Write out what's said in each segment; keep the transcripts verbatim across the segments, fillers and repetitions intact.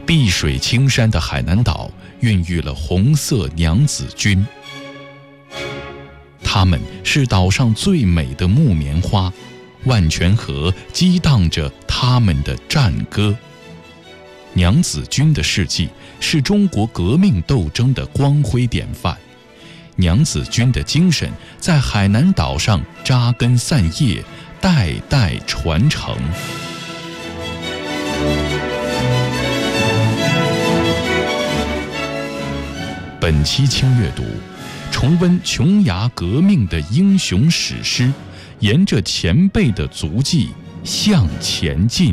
碧水青山的海南岛孕育了红色娘子军，它们是岛上最美的木棉花，万泉河激荡着它们的战歌。娘子军的事迹是中国革命斗争的光辉典范，娘子军的精神在海南岛上扎根散叶，代代传承。本期轻阅读，重温琼崖革命的英雄史诗，沿着前辈的足迹向前进。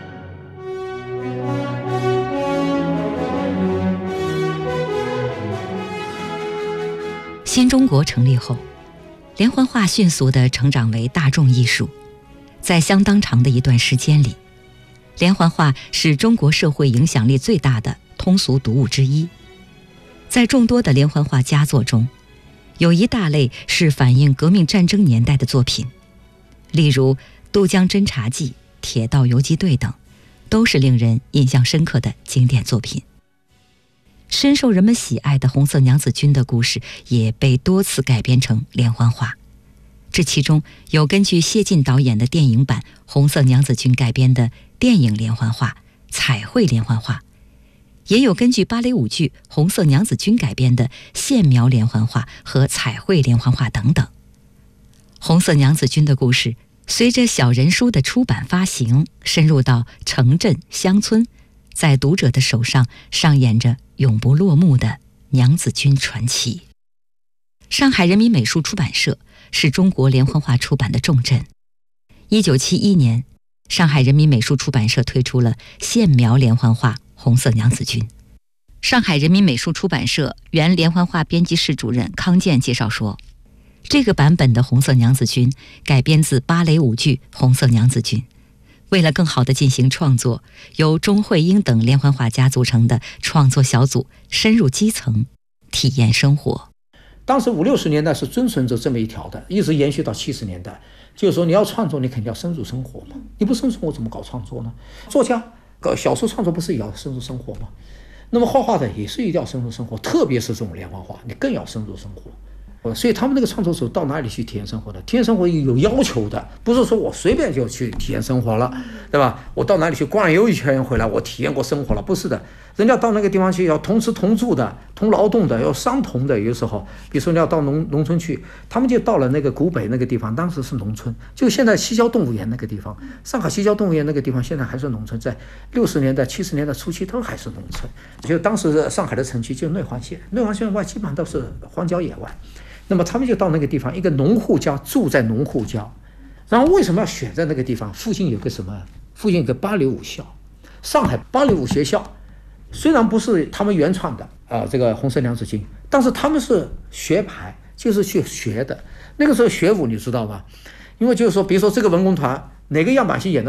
新中国成立后，连环画迅速地成长为大众艺术。在相当长的一段时间里，连环画是中国社会影响力最大的通俗读物之一。在众多的连环画佳作中，有一大类是反映革命战争年代的作品，例如《渡江侦察记》《铁道游击队》等，都是令人印象深刻的经典作品。深受人们喜爱的红色娘子军的故事也被多次改编成连环画，这其中有根据谢晋导演的电影版《红色娘子军》改编的电影连环画、彩绘连环画，也有根据芭蕾舞剧《红色娘子军》改编的线描连环画和彩绘连环画等等。红色娘子军的故事随着小人书的出版发行，深入到城镇乡村，在读者的手上上演着永不落幕的娘子军传奇。上海人民美术出版社是中国连环画出版的重镇。一九七一年，上海人民美术出版社推出了线描连环画《红色娘子军》。上海人民美术出版社原连环画编辑室主任康健介绍说，这个版本的《红色娘子军》改编自芭蕾舞剧《红色娘子军》。为了更好地进行创作，由钟慧英等连环画家组成的创作小组深入基层，体验生活。 当时五六十年代是遵循着这么一条的，一直延续到七十年代。就是说，你要创作，你肯定要深入生活嘛，你不深入生活怎么搞创作呢？作家搞小说创作不是也要深入生活吗？那么画画的也是一定要深入生活，特别是这种连环画，你更要深入生活。所以他们那个创作者到哪里去体验生活的？体验生活有要求的，不是说我随便就去体验生活了，对吧？我到哪里去逛游一圈回来，我体验过生活了，不是的。人家到那个地方去要同吃同住的，同劳动的，要相同的。有时候，比如说你要到农农村去，他们就到了那个古北那个地方，当时是农村，就现在西郊动物园那个地方，上海西郊动物园那个地方现在还是农村，在六十年代、七十年代初期都还是农村。就当时上海的城区就内环线，内环线外基本上都是荒郊野外。那么他们就到那个地方，一个农户家住在农户家，然后为什么要选在那个地方？附近有个什么？附近有个芭蕾舞校，上海芭蕾舞学校，虽然不是他们原创的啊、呃，这个红色娘子军，但是他们是学牌，就是去学的。那个时候学舞你知道吧？因为就是说，比如说这个文工团哪个样板戏演的